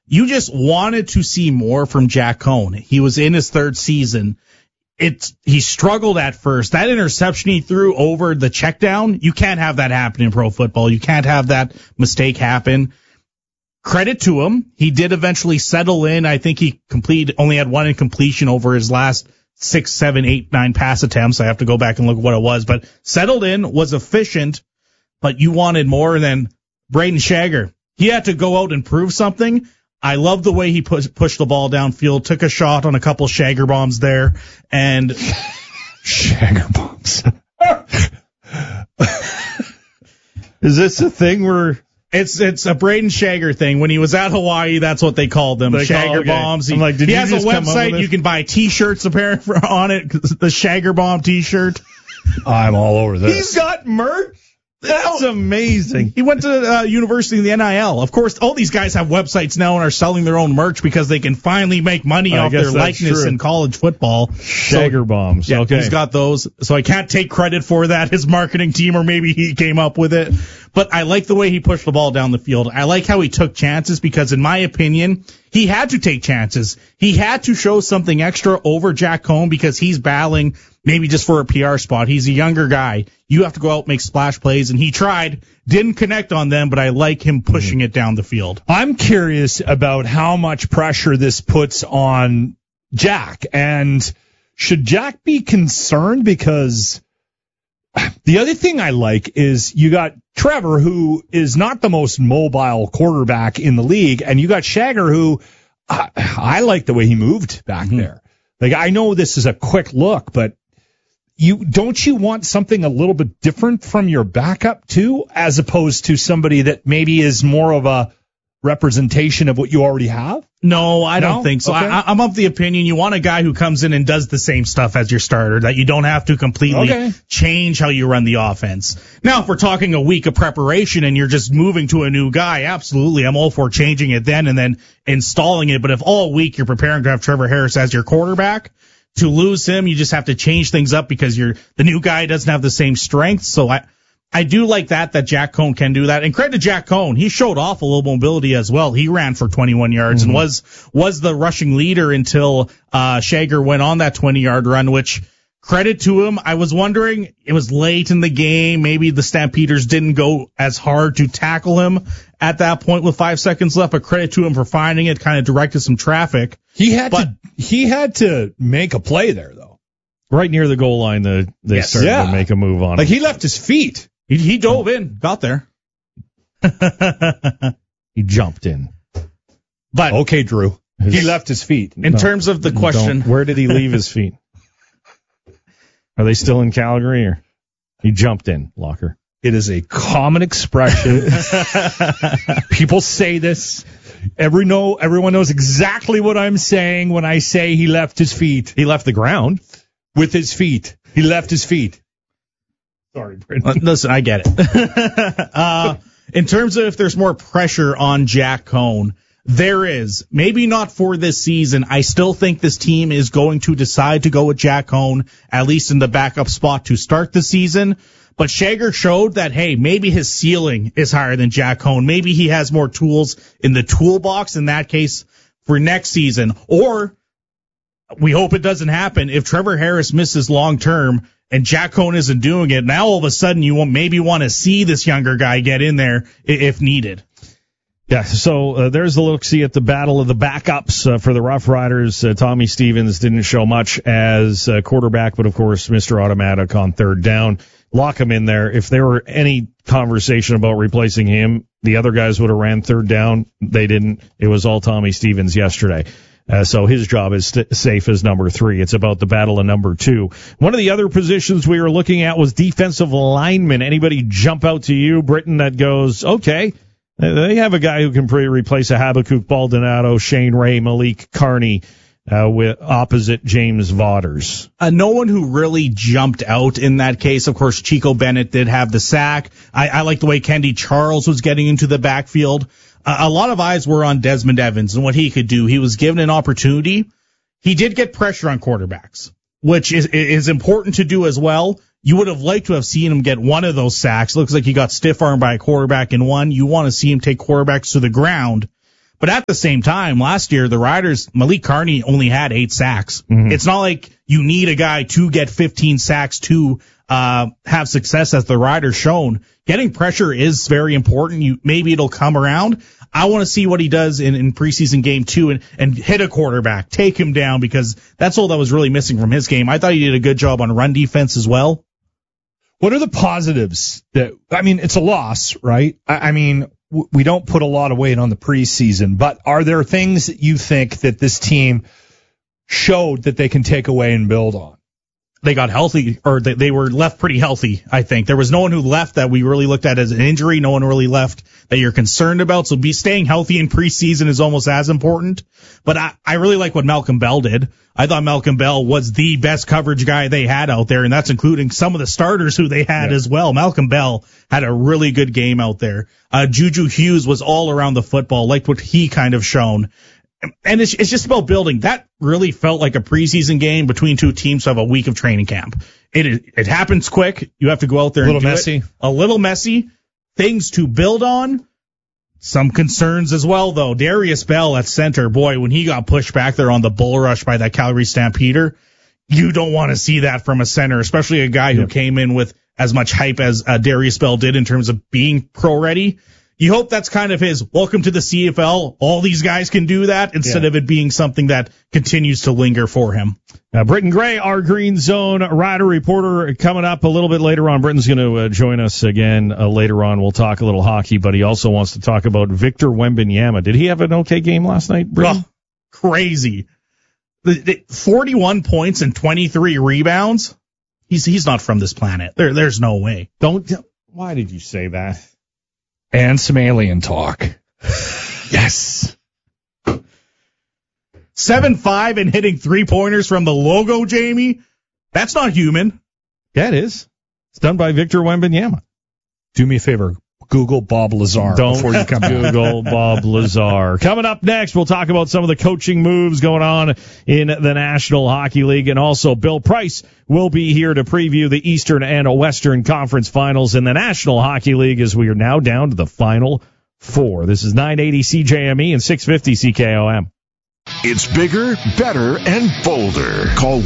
you just wanted to see more from Jack Cohn. He was in his third season. He struggled at first. That interception he threw over the check down, you can't have that happen in pro football. You can't have that mistake happen. Credit to him. He did eventually settle in. I think he only had one incompletion over his last 6, 7, 8, 9 pass attempts. I have to go back and look at what it was, but settled in, was efficient, but you wanted more than Braden Shager. He had to go out and prove something. I love the way he pushed the ball downfield, took a shot on a couple Shager bombs there, and Shager bombs. Is this a thing where it's a Braden Shager thing? When he was at Hawaii, that's what they called them, Shager bombs. He has a website. You can buy T-shirts apparently on it, the Shager bomb T-shirt. I'm all over this. He's got merch. That's amazing. He went to university in the NIL. Of course, all these guys have websites now and are selling their own merch because they can finally make money off their likeness in college football. Shager bombs. Yeah, okay. He's got those. So I can't take credit for that, his marketing team, or maybe he came up with it. But I like the way he pushed the ball down the field. I like how he took chances because, in my opinion, he had to take chances. He had to show something extra over Jack Cohn because he's battling maybe just for a PR spot. He's a younger guy. You have to go out and make splash plays, and he tried, didn't connect on them, but I like him pushing it down the field. I'm curious about how much pressure this puts on Jack, and should Jack be concerned? Because the other thing I like is you got Trevor, who is not the most mobile quarterback in the league, and you got Shager, who I like the way he moved back there. Like, I know this is a quick look, but don't you want something a little bit different from your backup too, as opposed to somebody that maybe is more of a representation of what you already have? No, I don't think so. Okay. I'm of the opinion you want a guy who comes in and does the same stuff as your starter, that you don't have to completely change how you run the offense. Now, if we're talking a week of preparation and you're just moving to a new guy, absolutely, I'm all for changing it then and then installing it. But if all week you're preparing to have Trevor Harris as your quarterback, to lose him, you just have to change things up because the new guy doesn't have the same strength. So I do like that Jack Cohn can do that. And credit to Jack Cohn, he showed off a little mobility as well. He ran for 21 yards and was the rushing leader until Shager went on that 20-yard run, which credit to him. I was wondering, it was late in the game. Maybe the Stampeders didn't go as hard to tackle him at that point with 5 seconds left, but credit to him for finding it, kind of directed some traffic. He had to make a play there, though. Right near the goal line, they started to make a move on him. He left his feet. He dove in, got there. He jumped in. But okay, Drew. He left his feet. In terms of the question, where did he leave his feet? Are they still in Calgary, or he jumped in, Locker? It is a common expression. People say this. Everyone knows exactly what I'm saying when I say he left his feet. He left the ground with his feet. He left his feet. Sorry, Brendan. Listen, I get it. In terms of if there's more pressure on Jack Cohn, there is. Maybe not for this season. I still think this team is going to decide to go with Jack Cohn, at least in the backup spot to start the season. But Shager showed that, hey, maybe his ceiling is higher than Jack Cohn. Maybe he has more tools in the toolbox in that case for next season. Or we hope it doesn't happen. If Trevor Harris misses long term and Jack Cohn isn't doing it, now all of a sudden you maybe want to see this younger guy get in there if needed. Yeah, so there's a look-see at the battle of the backups for the Rough Riders. Tommy Stevens didn't show much as quarterback, but of course, Mr. Automatic on third down. Lock him in there. If there were any conversation about replacing him, the other guys would have ran third down. They didn't. It was all Tommy Stevens yesterday. So his job is safe as number 3. It's about the battle of number 2. One of the other positions we were looking at was defensive lineman. Anybody jump out to you, Britain, that goes, okay, they have a guy who can replace a Habakkuk Baldonado, Shane Ray, Malik Carney, with opposite James Vaughters. No one who really jumped out in that case. Of course, Chico Bennett did have the sack. I like the way Kendi Charles was getting into the backfield. A lot of eyes were on Desmond Evans and what he could do. He was given an opportunity. He did get pressure on quarterbacks, which is important to do as well. You would have liked to have seen him get one of those sacks. Looks like he got stiff-armed by a quarterback in one. You want to see him take quarterbacks to the ground. But at the same time, last year, the Riders, Malik Carney only had 8 sacks. Mm-hmm. It's not like you need a guy to get 15 sacks to have success, as the Riders shown. Getting pressure is very important. Maybe it'll come around. I want to see what he does in preseason game 2 and hit a quarterback, take him down, because that's all that was really missing from his game. I thought he did a good job on run defense as well. What are the positives it's a loss, right? We don't put a lot of weight on the preseason, but are there things that you think that this team showed that they can take away and build on? They got healthy, or they were left pretty healthy, I think. There was no one who left that we really looked at as an injury. No one really left that you're concerned about. So staying healthy in preseason is almost as important. But I really like what Malcolm Bell did. I thought Malcolm Bell was the best coverage guy they had out there, and that's including some of the starters who they had as well. Malcolm Bell had a really good game out there. Juju Hughes was all around the football, liked what he kind of shown. And it's just about building. That really felt like a preseason game between two teams who have a week of training camp. It happens quick. You have to go out there and do it. A little messy. Things to build on. Some concerns as well, though. Darius Bell at center, boy, when he got pushed back there on the bull rush by that Calgary Stampeder, you don't want to see that from a center, especially a guy who came in with as much hype as Darius Bell did in terms of being pro-ready. You hope that's kind of his welcome to the CFL. All these guys can do that instead of it being something that continues to linger for him. Britton Gray, our Green Zone Rider reporter, coming up a little bit later on. Britton's going to join us again later on. We'll talk a little hockey, but he also wants to talk about Victor Wembanyama. Did he have an okay game last night, Britton? Oh, crazy. 41 points and 23 rebounds. He's not from this planet. There's no way. Why did you say that? And some alien talk. Yes. 7'5" and hitting 3-pointers from the logo, Jamie. That's not human. Yeah, it is. It's done by Victor Wembanyama. Do me a favor. Google Bob Lazar before you come Google Bob Lazar. Coming up next, we'll talk about some of the coaching moves going on in the National Hockey League. And also, Bill Price will be here to preview the Eastern and Western Conference Finals in the National Hockey League, as we are now down to the Final Four. This is 980 CJME and 650 CKOM. It's bigger, better, and bolder. Call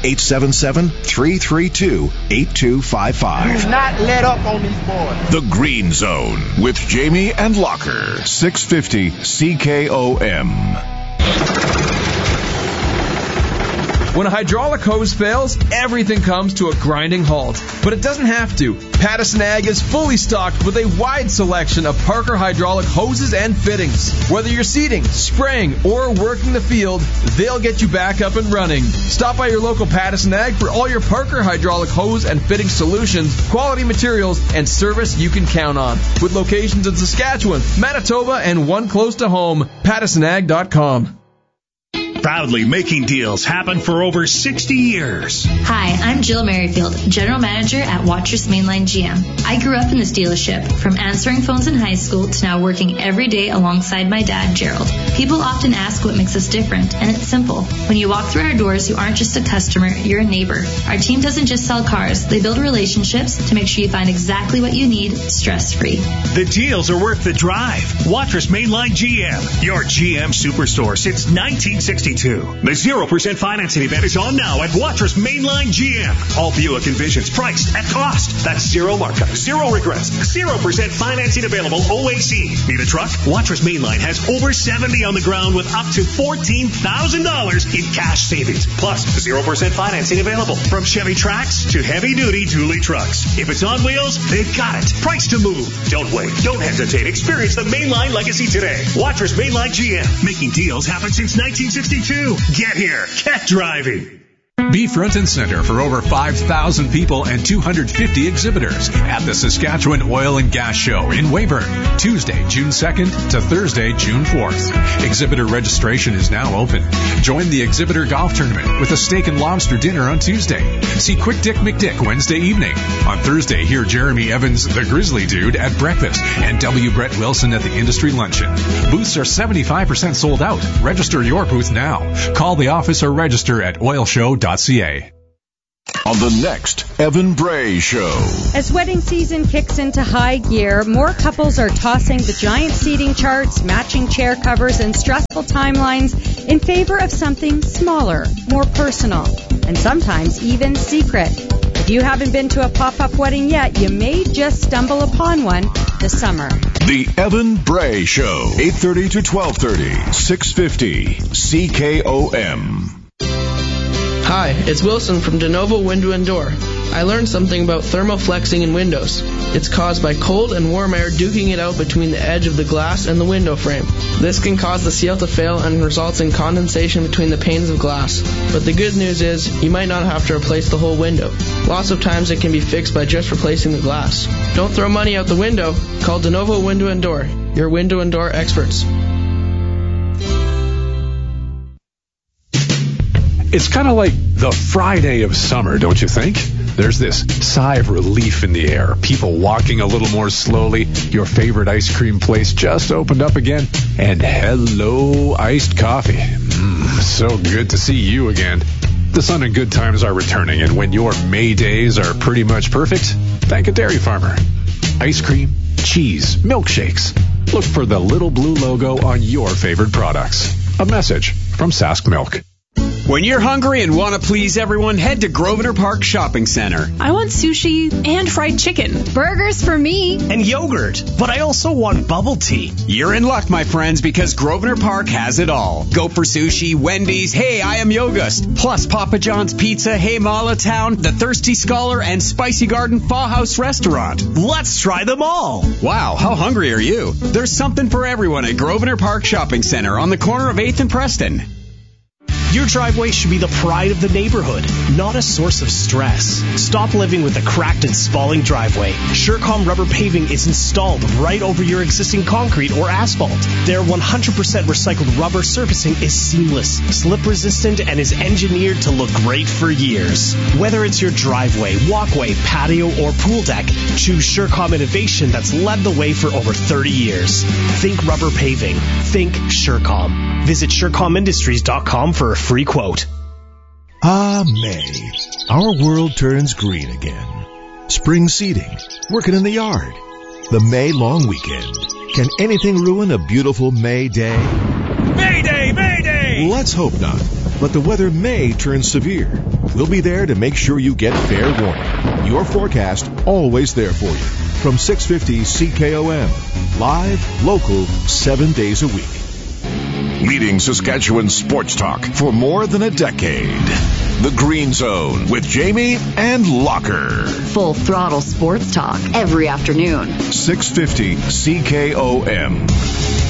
1-877-332-8255. Do not let up on these boys. The Green Zone with Jamie and Locker. 650 CKOM. When a hydraulic hose fails, everything comes to a grinding halt. But it doesn't have to. Patterson Ag is fully stocked with a wide selection of Parker hydraulic hoses and fittings. Whether you're seeding, spraying, or working the field, they'll get you back up and running. Stop by your local Patterson Ag for all your Parker hydraulic hose and fitting solutions, quality materials, and service you can count on. With locations in Saskatchewan, Manitoba, and one close to home, PattersonAg.com. Proudly making deals happen for over 60 years. Hi, I'm Jill Merrifield, General Manager at Watrous Mainline GM. I grew up in this dealership, from answering phones in high school to now working every day alongside my dad, Gerald. People often ask what makes us different, and it's simple. When you walk through our doors, you aren't just a customer, you're a neighbor. Our team doesn't just sell cars, they build relationships to make sure you find exactly what you need, stress-free. The deals are worth the drive. Watrous Mainline GM, your GM superstore since 1962. The 0% financing event is on now at Watrous Mainline GM. All Buick Envisions priced at cost. That's zero markup, zero regrets, 0% financing available OAC. Need a truck? Watrous Mainline has over 70 on the ground with up to $14,000 in cash savings. Plus, 0% financing available from Chevy Trax to heavy-duty dually trucks. If it's on wheels, they've got it. Price to move. Don't wait. Don't hesitate. Experience the Mainline legacy today. Watrous Mainline GM. Making deals happen since 1962. Get here. Get driving. Be front and center for over 5,000 people and 250 exhibitors at the Saskatchewan Oil and Gas Show in Weyburn, Tuesday, June 2nd to Thursday, June 4th. Exhibitor registration is now open. Join the exhibitor golf tournament with a steak and lobster dinner on Tuesday. See Quick Dick McDick Wednesday evening. On Thursday, hear Jeremy Evans, the Grizzly Dude, at breakfast and W. Brett Wilson at the industry luncheon. Booths are 75% sold out. Register your booth now. Call the office or register at oilshow.ca. on the next Evan Bray Show. As wedding season kicks into high gear, more couples are tossing the giant seating charts, matching chair covers, and stressful timelines in favor of something smaller, more personal, and sometimes even secret. If you haven't been to a pop-up wedding yet, you may just stumble upon one this summer. The Evan Bray Show, 8:30 to 12:30, 650 CKOM. Hi, it's Wilson from DeNovo Window and Door. I learned something about thermoflexing in windows. It's caused by cold and warm air duking it out between the edge of the glass and the window frame. This can cause the seal to fail and results in condensation between the panes of glass. But the good news is, you might not have to replace the whole window. Lots of times it can be fixed by just replacing the glass. Don't throw money out the window. Call DeNovo Window and Door, your window and door experts. It's kind of like the Friday of summer, don't you think? There's this sigh of relief in the air. People walking a little more slowly. Your favorite ice cream place just opened up again. And hello, iced coffee. So good to see you again. The sun and good times are returning, and when your May days are pretty much perfect, thank a dairy farmer. Ice cream, cheese, milkshakes. Look for the little blue logo on your favorite products. A message from Sask Milk. When you're hungry and want to please everyone, head to Grosvenor Park Shopping Center. I want sushi and fried chicken. Burgers for me. And yogurt. But I also want bubble tea. You're in luck, my friends, because Grosvenor Park has it all. Go for sushi, Wendy's, Hey, I Am Yogust. Plus Papa John's Pizza, Hey Mala Town, The Thirsty Scholar, and Spicy Garden Pho House Restaurant. Let's try them all. Wow, how hungry are you? There's something for everyone at Grosvenor Park Shopping Center on the corner of 8th and Preston. Your driveway should be the pride of the neighborhood, not a source of stress. Stop living with a cracked and spalling driveway. Surecom rubber paving is installed right over your existing concrete or asphalt. Their 100% recycled rubber surfacing is seamless, slip resistant, and is engineered to look great for years. Whether it's your driveway, walkway, patio, or pool deck, choose Surecom innovation that's led the way for over 30 years. Think rubber paving. Think Surecom. Visit SurecomIndustries.com for a free quote. May. Our world turns green again. Spring seeding, working in the yard, the May long weekend. Can anything ruin a beautiful May day? Mayday! Mayday! Let's hope not, but the weather may turn severe. We'll be there to make sure you get fair warning. Your forecast always there for you. From 650 CKOM. Live, local, 7 days a week. Leading Saskatchewan sports talk for more than a decade. The Green Zone with Jamie and Locker. Full throttle sports talk every afternoon. 650 CKOM.